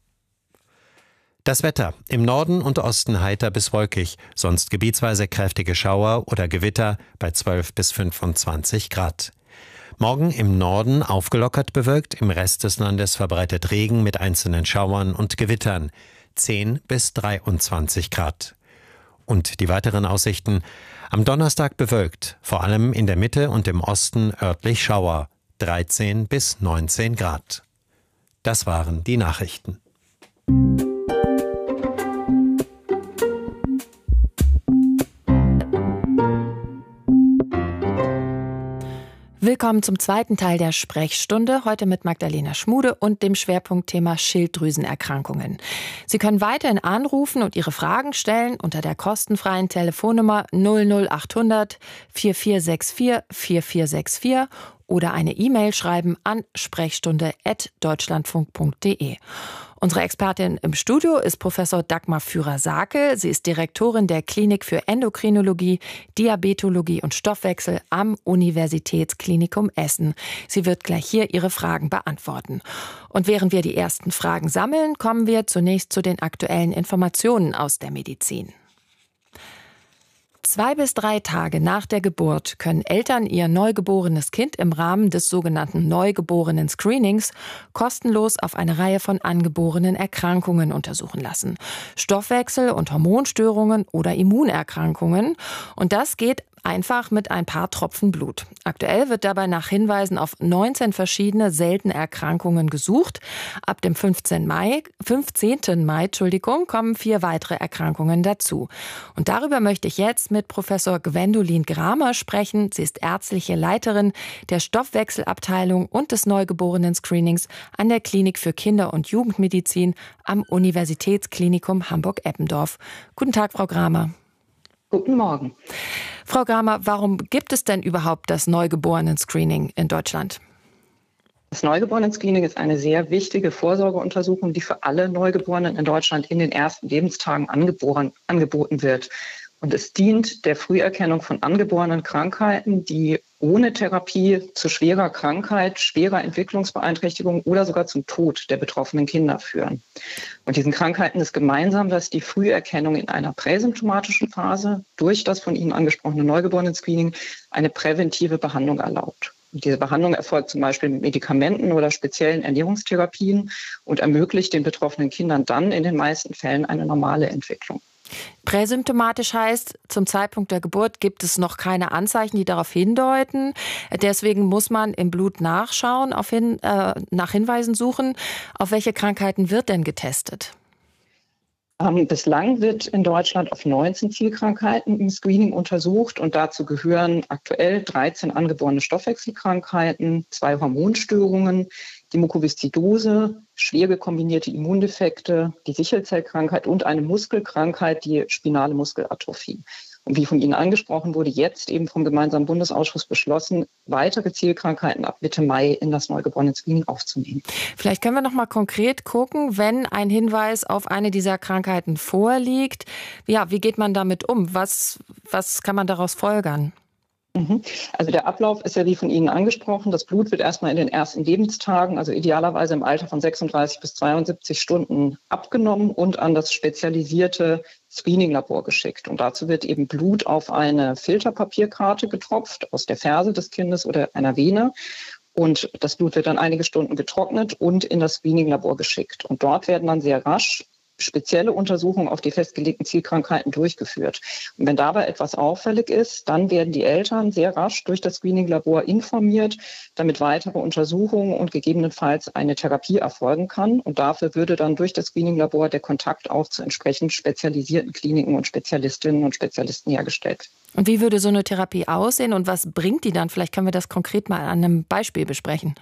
Das Wetter: Im Norden und Osten heiter bis wolkig, sonst gebietsweise kräftige Schauer oder Gewitter bei 12 bis 25 Grad. Morgen im Norden aufgelockert bewölkt, im Rest des Landes verbreitet Regen mit einzelnen Schauern und Gewittern, 10 bis 23 Grad. Und die weiteren Aussichten: Am Donnerstag bewölkt, vor allem in der Mitte und im Osten örtlich Schauer, 13 bis 19 Grad. Das waren die Nachrichten. Willkommen zum zweiten Teil der Sprechstunde, heute mit Magdalena Schmude und dem Schwerpunktthema Schilddrüsenerkrankungen. Sie können weiterhin anrufen und Ihre Fragen stellen unter der kostenfreien Telefonnummer 00800 4464 4464 oder eine E-Mail schreiben an sprechstunde@deutschlandfunk.de. Unsere Expertin im Studio ist Professor Dagmar Führer-Sakel. Sie ist Direktorin der Klinik für Endokrinologie, Diabetologie und Stoffwechsel am Universitätsklinikum Essen. Sie wird gleich hier Ihre Fragen beantworten. Und während wir die ersten Fragen sammeln, kommen wir zunächst zu den aktuellen Informationen aus der Medizin. 2 bis 3 Tage nach der Geburt können Eltern ihr neugeborenes Kind im Rahmen des sogenannten Neugeborenen-Screenings kostenlos auf eine Reihe von angeborenen Erkrankungen untersuchen lassen. Stoffwechsel- und Hormonstörungen oder Immunerkrankungen. Und das geht einfach mit ein paar Tropfen Blut. Aktuell wird dabei nach Hinweisen auf 19 verschiedene seltene Erkrankungen gesucht. Ab dem 15. Mai, kommen 4 weitere Erkrankungen dazu. Und darüber möchte ich jetzt mit Professor Gwendolin Gramer sprechen. Sie ist ärztliche Leiterin der Stoffwechselabteilung und des Neugeborenen-Screenings an der Klinik für Kinder- und Jugendmedizin am Universitätsklinikum Hamburg-Eppendorf. Guten Tag, Frau Gramer. Guten Morgen. Frau Gramer, warum gibt es denn überhaupt das Neugeborenen-Screening in Deutschland? Das Neugeborenen-Screening ist eine sehr wichtige Vorsorgeuntersuchung, die für alle Neugeborenen in Deutschland in den ersten Lebenstagen angeboten wird. Und es dient der Früherkennung von angeborenen Krankheiten, die ohne Therapie zu schwerer Krankheit, schwerer Entwicklungsbeeinträchtigung oder sogar zum Tod der betroffenen Kinder führen. Und diesen Krankheiten ist gemeinsam, dass die Früherkennung in einer präsymptomatischen Phase durch das von Ihnen angesprochene Neugeborenen-Screening eine präventive Behandlung erlaubt. Und diese Behandlung erfolgt zum Beispiel mit Medikamenten oder speziellen Ernährungstherapien und ermöglicht den betroffenen Kindern dann in den meisten Fällen eine normale Entwicklung. Präsymptomatisch heißt, zum Zeitpunkt der Geburt gibt es noch keine Anzeichen, die darauf hindeuten. Deswegen muss man im Blut nachschauen, nach Hinweisen suchen. Auf welche Krankheiten wird denn getestet? Bislang wird in Deutschland auf 19 Zielkrankheiten im Screening untersucht und dazu gehören aktuell 13 angeborene Stoffwechselkrankheiten, 2 Hormonstörungen, die Mukoviszidose, schwere kombinierte Immundefekte, die Sichelzellkrankheit und eine Muskelkrankheit, die spinale Muskelatrophie. Und wie von Ihnen angesprochen wurde, jetzt eben vom gemeinsamen Bundesausschuss beschlossen, weitere Zielkrankheiten ab Mitte Mai in das Neugeborenen-Screening aufzunehmen. Vielleicht können wir noch mal konkret gucken, wenn ein Hinweis auf eine dieser Krankheiten vorliegt. Ja, wie geht man damit um? Was kann man daraus folgern? Also der Ablauf ist ja wie von Ihnen angesprochen. Das Blut wird erstmal in den ersten Lebenstagen, also idealerweise im Alter von 36 bis 72 Stunden abgenommen und an das spezialisierte Screening-Labor geschickt. Und dazu wird eben Blut auf eine Filterpapierkarte getropft aus der Ferse des Kindes oder einer Vene. Und das Blut wird dann einige Stunden getrocknet und in das Screening-Labor geschickt. Und dort werden dann sehr rasch spezielle Untersuchungen auf die festgelegten Zielkrankheiten durchgeführt. Und wenn dabei etwas auffällig ist, dann werden die Eltern sehr rasch durch das Screening-Labor informiert, damit weitere Untersuchungen und gegebenenfalls eine Therapie erfolgen kann. Und dafür würde dann durch das Screening-Labor der Kontakt auch zu entsprechend spezialisierten Kliniken und Spezialistinnen und Spezialisten hergestellt. Und wie würde so eine Therapie aussehen und was bringt die dann? Vielleicht können wir das konkret mal an einem Beispiel besprechen.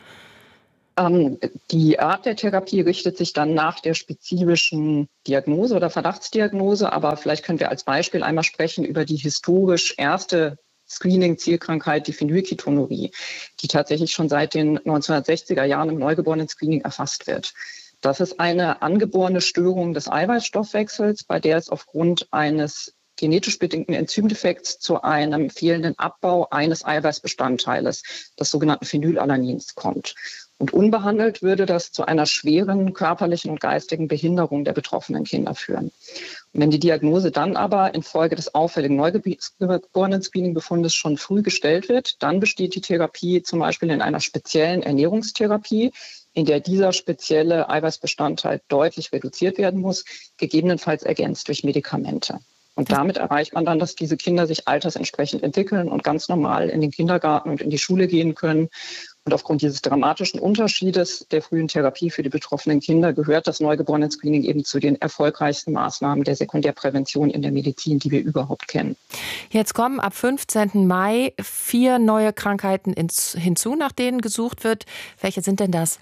Die Art der Therapie richtet sich dann nach der spezifischen Diagnose oder Verdachtsdiagnose. Aber vielleicht können wir als Beispiel einmal sprechen über die historisch erste Screening-Zielkrankheit, die Phenylketonurie, die tatsächlich schon seit den 1960er Jahren im Neugeborenen-Screening erfasst wird. Das ist eine angeborene Störung des Eiweißstoffwechsels, bei der es aufgrund eines genetisch bedingten Enzymdefekts zu einem fehlenden Abbau eines Eiweißbestandteiles, des sogenannten Phenylalanins, kommt. Und unbehandelt würde das zu einer schweren körperlichen und geistigen Behinderung der betroffenen Kinder führen. Und wenn die Diagnose dann aber infolge des auffälligen Neugeborenen-Screening-Befundes schon früh gestellt wird, dann besteht die Therapie zum Beispiel in einer speziellen Ernährungstherapie, in der dieser spezielle Eiweißbestandteil deutlich reduziert werden muss, gegebenenfalls ergänzt durch Medikamente. Und damit erreicht man dann, dass diese Kinder sich altersentsprechend entwickeln und ganz normal in den Kindergarten und in die Schule gehen können. Und aufgrund dieses dramatischen Unterschiedes der frühen Therapie für die betroffenen Kinder gehört das Neugeborenen-Screening eben zu den erfolgreichsten Maßnahmen der Sekundärprävention in der Medizin, die wir überhaupt kennen. Jetzt kommen ab 15. Mai 4 neue Krankheiten hinzu, nach denen gesucht wird. Welche sind denn das?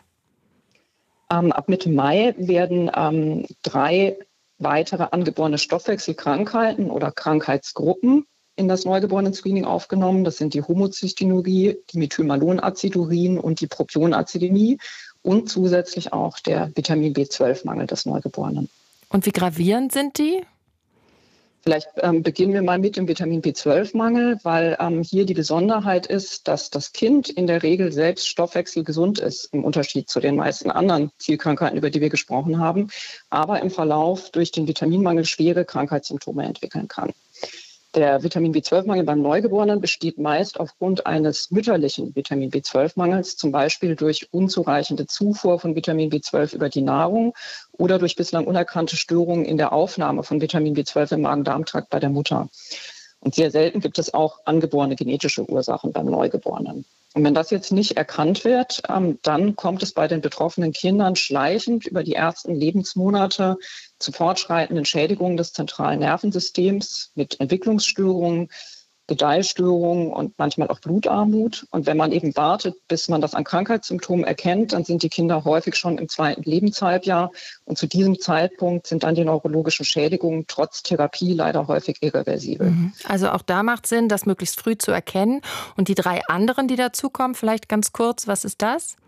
Ab Mitte Mai werden 3 weitere angeborene Stoffwechselkrankheiten oder Krankheitsgruppen in das Neugeborenen-Screening aufgenommen. Das sind die Homozystinurie, die Methylmalonacidurin und die Propionazidämie und zusätzlich auch der Vitamin B12-Mangel des Neugeborenen. Und wie gravierend sind die? Vielleicht beginnen wir mal mit dem Vitamin B12-Mangel, weil hier die Besonderheit ist, dass das Kind in der Regel selbst stoffwechselgesund ist, im Unterschied zu den meisten anderen Zielkrankheiten, über die wir gesprochen haben, aber im Verlauf durch den Vitaminmangel schwere Krankheitssymptome entwickeln kann. Der Vitamin B12-Mangel beim Neugeborenen besteht meist aufgrund eines mütterlichen Vitamin B12-Mangels, zum Beispiel durch unzureichende Zufuhr von Vitamin B12 über die Nahrung oder durch bislang unerkannte Störungen in der Aufnahme von Vitamin B12 im Magen-Darm-Trakt bei der Mutter. Und sehr selten gibt es auch angeborene genetische Ursachen beim Neugeborenen. Und wenn das jetzt nicht erkannt wird, dann kommt es bei den betroffenen Kindern schleichend über die ersten Lebensmonate zu fortschreitenden Schädigungen des zentralen Nervensystems mit Entwicklungsstörungen, Gedeihstörungen und manchmal auch Blutarmut. Und wenn man eben wartet, bis man das an Krankheitssymptomen erkennt, dann sind die Kinder häufig schon im 2. Lebenshalbjahr. Und zu diesem Zeitpunkt sind dann die neurologischen Schädigungen trotz Therapie leider häufig irreversibel. Also auch da macht Sinn, das möglichst früh zu erkennen. Und die 3 anderen, die dazukommen, vielleicht ganz kurz, was ist das?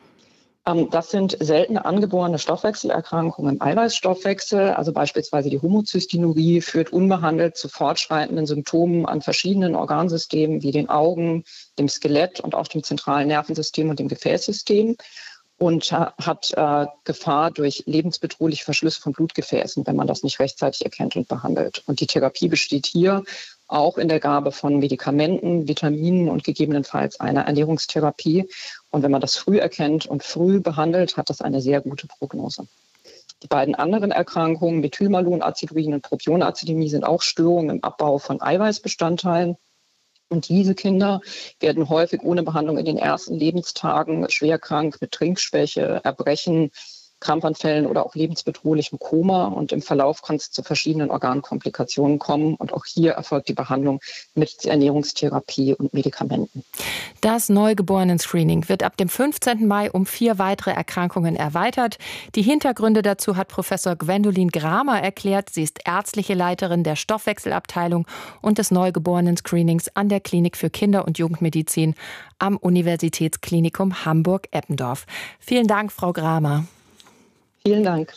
Das sind seltene angeborene Stoffwechselerkrankungen im Eiweißstoffwechsel, also beispielsweise die Homozystinurie führt unbehandelt zu fortschreitenden Symptomen an verschiedenen Organsystemen wie den Augen, dem Skelett und auch dem zentralen Nervensystem und dem Gefäßsystem und hat Gefahr durch lebensbedrohliche Verschlüsse von Blutgefäßen, wenn man das nicht rechtzeitig erkennt und behandelt. Und die Therapie besteht hier auch in der Gabe von Medikamenten, Vitaminen und gegebenenfalls einer Ernährungstherapie. Und wenn man das früh erkennt und früh behandelt, hat das eine sehr gute Prognose. Die beiden anderen Erkrankungen, Methylmalonacidurin und Propionazidämie, sind auch Störungen im Abbau von Eiweißbestandteilen. Und diese Kinder werden häufig ohne Behandlung in den ersten Lebenstagen schwer krank mit Trinkschwäche, Erbrechen, Krampfanfällen oder auch lebensbedrohlichem Koma. Und im Verlauf kann es zu verschiedenen Organkomplikationen kommen. Und auch hier erfolgt die Behandlung mit Ernährungstherapie und Medikamenten. Das Neugeborenen-Screening wird ab dem 15. Mai um 4 weitere Erkrankungen erweitert. Die Hintergründe dazu hat Professor Gwendolin Gramer erklärt. Sie ist ärztliche Leiterin der Stoffwechselabteilung und des Neugeborenen-Screenings an der Klinik für Kinder- und Jugendmedizin am Universitätsklinikum Hamburg-Eppendorf. Vielen Dank, Frau Gramer. Vielen Dank.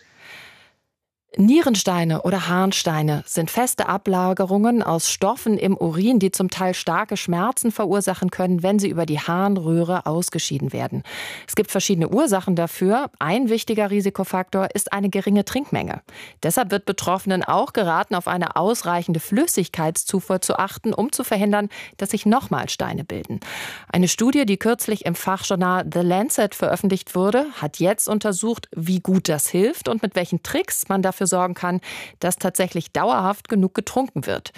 Nierensteine oder Harnsteine sind feste Ablagerungen aus Stoffen im Urin, die zum Teil starke Schmerzen verursachen können, wenn sie über die Harnröhre ausgeschieden werden. Es gibt verschiedene Ursachen dafür. Ein wichtiger Risikofaktor ist eine geringe Trinkmenge. Deshalb wird Betroffenen auch geraten, auf eine ausreichende Flüssigkeitszufuhr zu achten, um zu verhindern, dass sich nochmal Steine bilden. Eine Studie, die kürzlich im Fachjournal The Lancet veröffentlicht wurde, hat jetzt untersucht, wie gut das hilft und mit welchen Tricks man dafür sorgen kann, dass tatsächlich dauerhaft genug getrunken wird.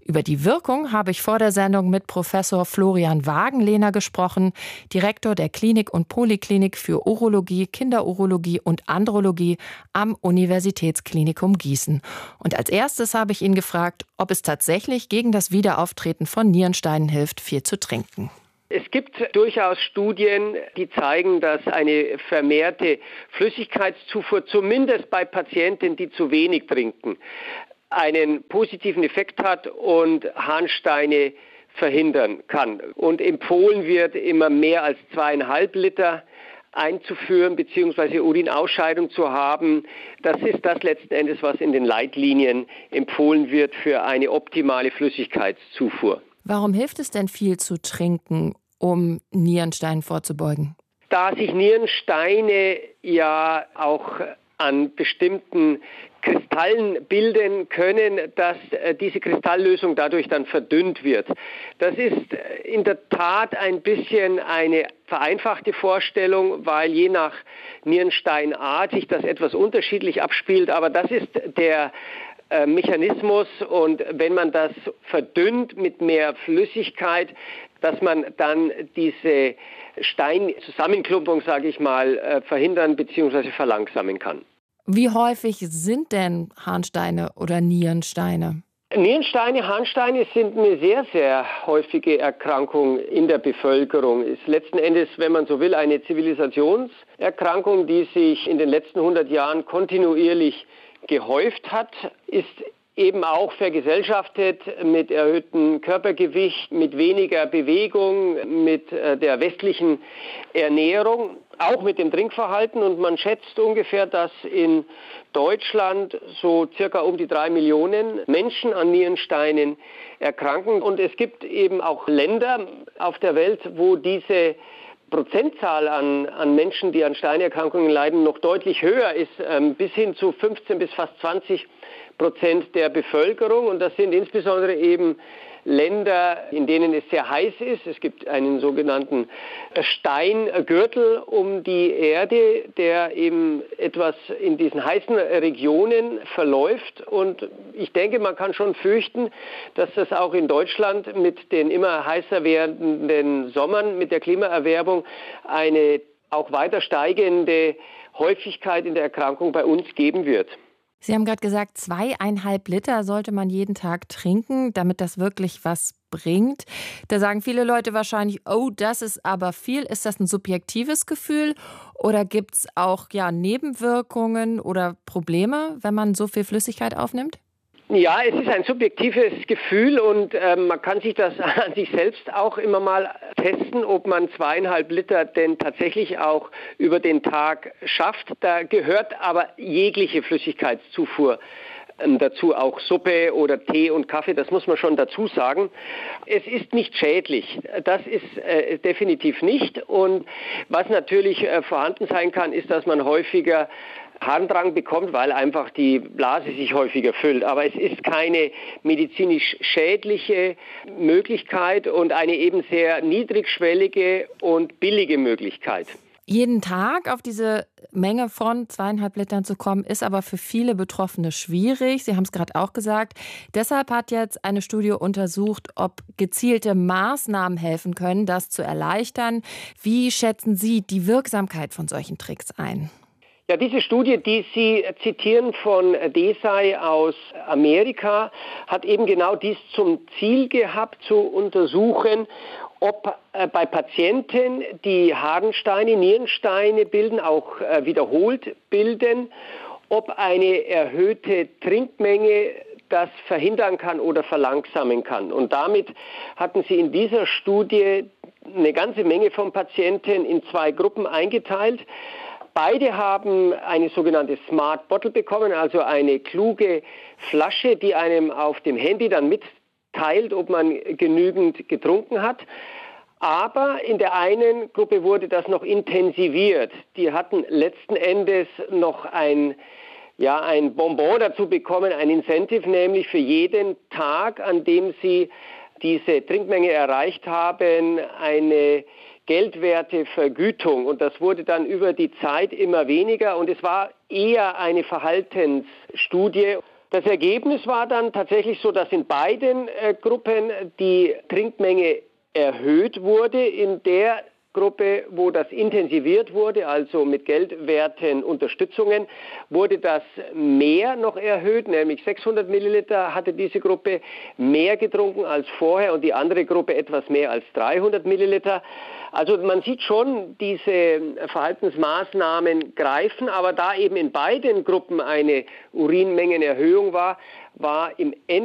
Über die Wirkung habe ich vor der Sendung mit Professor Florian Wagenlehner gesprochen, Direktor der Klinik und Poliklinik für Urologie, Kinderurologie und Andrologie am Universitätsklinikum Gießen. Und als erstes habe ich ihn gefragt, ob es tatsächlich gegen das Wiederauftreten von Nierensteinen hilft, viel zu trinken. Es gibt durchaus Studien, die zeigen, dass eine vermehrte Flüssigkeitszufuhr, zumindest bei Patienten, die zu wenig trinken, einen positiven Effekt hat und Harnsteine verhindern kann. Und empfohlen wird, immer mehr als 2,5 Liter einzuführen bzw. Urinausscheidung zu haben. Das ist das letzten Endes, was in den Leitlinien empfohlen wird für eine optimale Flüssigkeitszufuhr. Warum hilft es denn viel zu trinken, um Nierensteinen vorzubeugen? Da sich Nierensteine ja auch an bestimmten Kristallen bilden können, dass diese Kristalllösung dadurch dann verdünnt wird. Das ist in der Tat ein bisschen eine vereinfachte Vorstellung, weil je nach Nierensteinart sich das etwas unterschiedlich abspielt, aber das ist der Mechanismus, und wenn man das verdünnt mit mehr Flüssigkeit, dass man dann diese Steinzusammenklumpung, sage ich mal, verhindern bzw. verlangsamen kann. Wie häufig sind denn Harnsteine oder Nierensteine? Nierensteine, Harnsteine sind eine sehr, sehr häufige Erkrankung in der Bevölkerung. Ist letzten Endes, wenn man so will, eine Zivilisationserkrankung, die sich in den letzten 100 Jahren kontinuierlich gehäuft hat, ist eben auch vergesellschaftet mit erhöhtem Körpergewicht, mit weniger Bewegung, mit der westlichen Ernährung, auch mit dem Trinkverhalten. Und man schätzt ungefähr, dass in Deutschland so circa um die 3 Millionen Menschen an Nierensteinen erkranken. Und es gibt eben auch Länder auf der Welt, wo diese Prozentzahl an Menschen, die an Steinerkrankungen leiden, noch deutlich höher ist, bis hin zu 15 bis fast 20% der Bevölkerung. Und das sind insbesondere eben Länder, in denen es sehr heiß ist. Es gibt einen sogenannten Steingürtel um die Erde, der eben etwas in diesen heißen Regionen verläuft. Und ich denke, man kann schon fürchten, dass das auch in Deutschland mit den immer heißer werdenden Sommern, mit der Klimaerwärmung, eine auch weiter steigende Häufigkeit in der Erkrankung bei uns geben wird. Sie haben gerade gesagt, 2,5 Liter sollte man jeden Tag trinken, damit das wirklich was bringt. Da sagen viele Leute wahrscheinlich, oh, das ist aber viel. Ist das ein subjektives Gefühl oder gibt es auch Nebenwirkungen oder Probleme, wenn man so viel Flüssigkeit aufnimmt? Ja, es ist ein subjektives Gefühl und man kann sich das an sich selbst auch immer mal testen, ob man 2,5 Liter denn tatsächlich auch über den Tag schafft. Da gehört aber jegliche Flüssigkeitszufuhr dazu, auch Suppe oder Tee und Kaffee, das muss man schon dazu sagen. Es ist nicht schädlich, das ist definitiv nicht. Und was natürlich vorhanden sein kann, ist, dass man häufiger Harndrang bekommt, weil einfach die Blase sich häufiger füllt. Aber es ist keine medizinisch schädliche Möglichkeit und eine eben sehr niedrigschwellige und billige Möglichkeit. Jeden Tag auf diese Menge von 2,5 Litern zu kommen, ist aber für viele Betroffene schwierig. Sie haben es gerade auch gesagt. Deshalb hat jetzt eine Studie untersucht, ob gezielte Maßnahmen helfen können, das zu erleichtern. Wie schätzen Sie die Wirksamkeit von solchen Tricks ein? Ja, diese Studie, die Sie zitieren von Desai aus Amerika, hat eben genau dies zum Ziel gehabt, zu untersuchen, ob bei Patienten, die Harnsteine, Nierensteine bilden, auch wiederholt bilden, ob eine erhöhte Trinkmenge das verhindern kann oder verlangsamen kann. Und damit hatten Sie in dieser Studie eine ganze Menge von Patienten in 2 Gruppen eingeteilt. Beide haben eine sogenannte Smart Bottle bekommen, also eine kluge Flasche, die einem auf dem Handy dann mitteilt, ob man genügend getrunken hat. Aber in der einen Gruppe wurde das noch intensiviert. Die hatten letzten Endes noch ein Bonbon dazu bekommen, ein Incentive, nämlich für jeden Tag, an dem sie diese Trinkmenge erreicht haben, eine geldwerte Vergütung. Und das wurde dann über die Zeit immer weniger. Und es war eher eine Verhaltensstudie. Das Ergebnis war dann tatsächlich so, dass in beiden Gruppen die Trinkmenge erhöht wurde. In der Gruppe, wo das intensiviert wurde, also mit geldwerten Unterstützungen, wurde das mehr noch erhöht, nämlich 600 Milliliter hatte diese Gruppe mehr getrunken als vorher und die andere Gruppe etwas mehr als 300 Milliliter. Also man sieht schon, diese Verhaltensmaßnahmen greifen, aber da eben in beiden Gruppen eine Urinmengenerhöhung war im